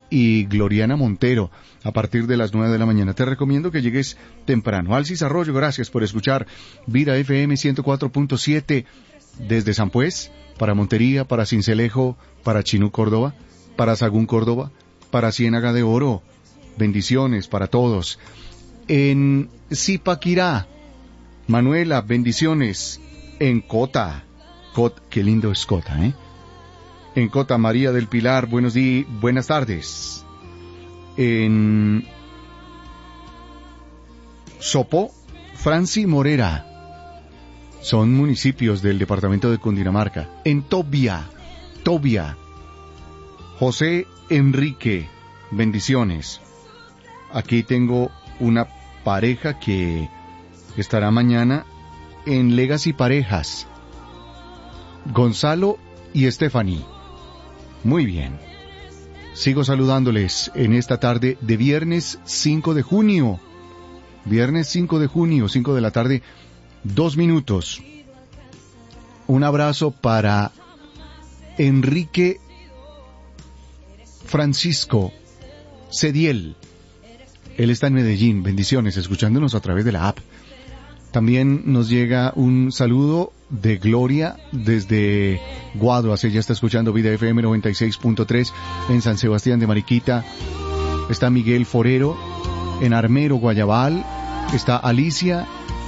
y Gloriana Montero a partir de las 9 de la mañana. Te recomiendo que llegues temprano. Alcis Arroyo, gracias por escuchar Vida FM 104.7 desde San Pues, para Montería, para Sincelejo, para Chinú, Córdoba, para Sagún, Córdoba, para Ciénaga de Oro. Bendiciones para todos. En Zipaquirá, Manuela, bendiciones. En Cota, qué lindo es Cota, ¿eh? En Cota, María del Pilar, buenas tardes. En Sopó, Franci Morera, son municipios del departamento de Cundinamarca. En Tobia, José Enrique, bendiciones. Aquí tengo una pareja que estará mañana en Legacy Parejas, Gonzalo y Stephanie. Muy bien. Sigo saludándoles en esta tarde de viernes 5 de junio. Viernes 5 de junio, 5 de la tarde, 2 minutos. Un abrazo para Enrique Francisco Cediel. Él está en Medellín. Bendiciones, escuchándonos a través de la app. También nos llega un saludo de Gloria desde Guaduas. Ella está escuchando Vida FM 96.3 en San Sebastián de Mariquita. Está Miguel Forero en Armero, Guayabal. Está Alicia.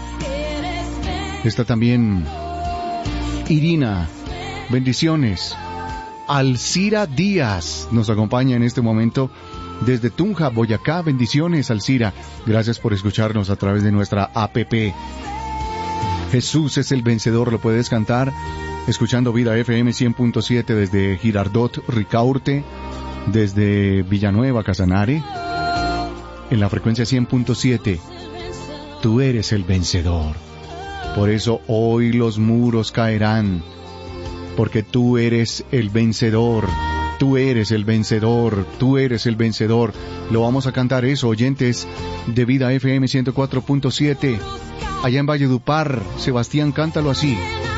Está también Irina. Bendiciones. Alcira Díaz nos acompaña en este momento desde Tunja, Boyacá. Bendiciones, Alcira. Gracias por escucharnos a través de nuestra app. Jesús es el vencedor, lo puedes cantar escuchando Vida FM 100.7 desde Girardot, Ricaurte, desde Villanueva, Casanare, en la frecuencia 100.7. Tú eres el vencedor. Por eso hoy los muros caerán, porque tú eres el vencedor. Tú eres el vencedor, tú eres el vencedor. Lo vamos a cantar eso, oyentes de Vida FM 104.7. Allá en Valledupar, Sebastián, cántalo así.